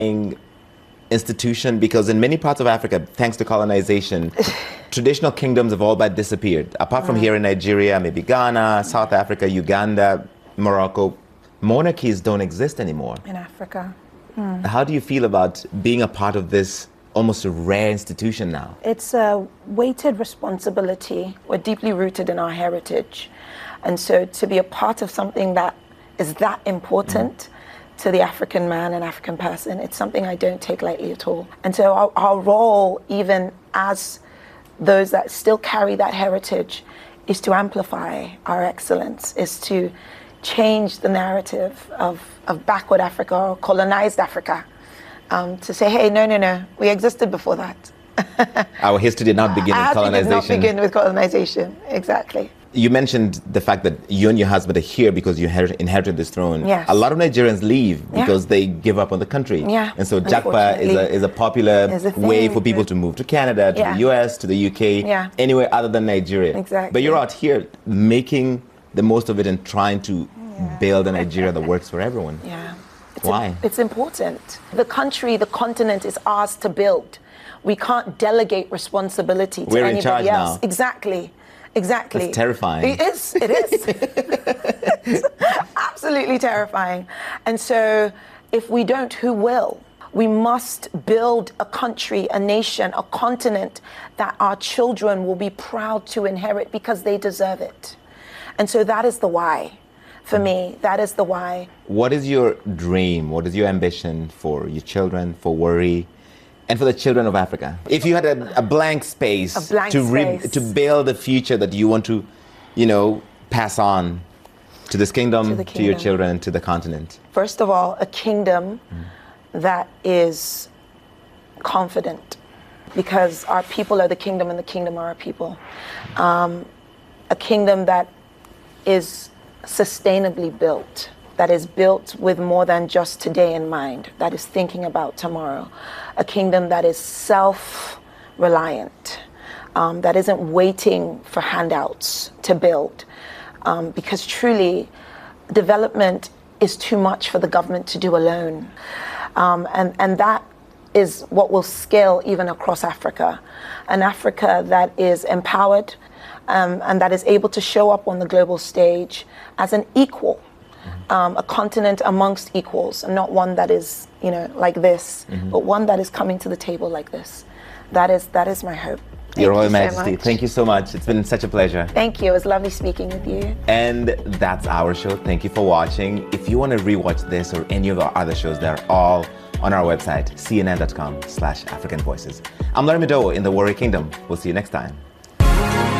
institution? Because in many parts of Africa, thanks to colonization, traditional kingdoms have all but disappeared. Apart from here in Nigeria, maybe Ghana, South Africa, Uganda, Morocco, monarchies don't exist anymore. In Africa. How do you feel about being a part of this almost a rare institution now? It's a weighted responsibility. We're deeply rooted in our heritage. And so to be a part of something that is that important to the African man and African person, it's something I don't take lightly at all. And so our role, even as those that still carry that heritage, is to amplify our excellence, is to change the narrative of backward Africa or colonized Africa. To say, hey, no, we existed before that. Our history did not begin with colonization. Did not begin with colonization, exactly. You mentioned the fact that you and your husband are here because you inherited this throne. Yes. A lot of Nigerians leave because they give up on the country. Yeah. And so Japa is a popular way for people to move to Canada, to the US, to the UK, anywhere other than Nigeria. Exactly. But you're out here making the most of it and trying to build a Nigeria that works for everyone. Yeah. Why? It's important. The country, the continent is ours to build. We can't delegate responsibility to anybody else. We're in charge now. Exactly. Exactly. It's terrifying. It is. It's absolutely terrifying. And so if we don't, who will? We must build a country, a nation, a continent that our children will be proud to inherit because they deserve it. And so that is the why. For me, that is the why. What is your dream? What is your ambition for your children, for Warri, and for the children of Africa? If you had a blank space, to build a future that you want to, pass on to this kingdom, to your children, to the continent. First of all, a kingdom that is confident, because our people are the kingdom and the kingdom are our people. A kingdom that is sustainably built, that is built with more than just today in mind, that is thinking about tomorrow. A kingdom that is self-reliant, that isn't waiting for handouts to build, because truly development is too much for the government to do alone. And that is what will scale even across Africa. An Africa that is empowered, and that is able to show up on the global stage as an equal, a continent amongst equals, and not one that is, like this, but one that is coming to the table like this. That is my hope. Your Royal Majesty, thank you so much. It's been such a pleasure. Thank you. It was lovely speaking with you. And that's our show. Thank you for watching. If you want to rewatch this or any of our other shows, they're all on our website, cnn.com/African Voices. I'm Larry Madowo in the Warri Kingdom. We'll see you next time.